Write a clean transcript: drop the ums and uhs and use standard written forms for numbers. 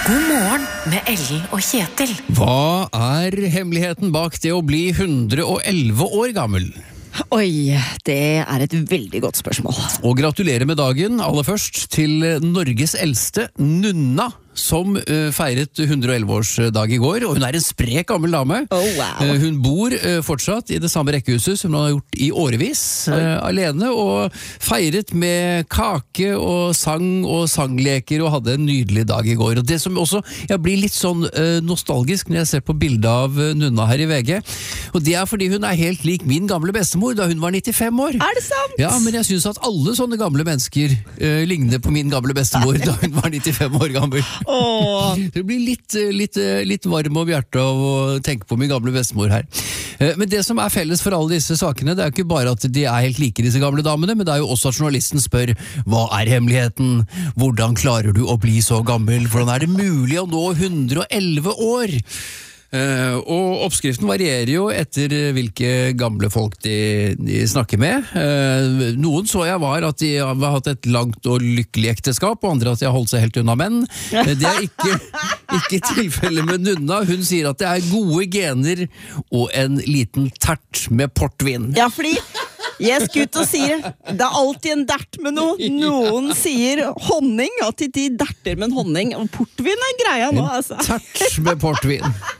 God morgen med Ellen og Kjetil. Hva er hemmeligheten bak det å bli 111 år gammel? Oi, det er et veldig godt spørsmål. Og gratulerer med dagen, aller først, til Norges eldste, Nunna, som feiret 111-årsdag i går, og hun er en sprek gammel dame. Oh, wow. Hun bor fortsatt i det samme rekkehuset som hun har gjort i årevis, alene, og feiret med kake og sang og sangleker, og hadde en nydelig dag i går. Og det som også, jeg blir litt sånn nostalgisk når jeg ser på bildet av Nunna her i VG, og det er fordi hun er helt lik min gamle bestemor da hun var 95 år. Er det sant? Ja, men jeg synes at alle sånne gamle mennesker ligner på min gamle bestemor da hun var 95 år gammel. Åh. Det blir litt varm om hjertet av å tenke på min gamle bestemor her. Men det som er felles for alle disse sakene, det er jo ikke bare at de er helt like disse gamle damene, men det er jo også at journalisten spør, hva er hemmeligheten? Hvordan klarer du å bli så gammel? Hvordan er det mulig å nå 111 år? Og oppskriften varierer jo etter hvilke gamle folk de snakker med. Noen så jeg var at de har hatt et langt og lykkelig ekteskap, og andre at de har holdt seg helt unna menn. Det er ikke tilfellet med Nunna. Hun sier at det er gode gener og en liten tert med portvin. Ja, fordi jeg skulle ut og sier det er alltid en dert med noe. Noen sier honning, at de derter med en honning, og portvin er greia nå, altså. Tert med portvin.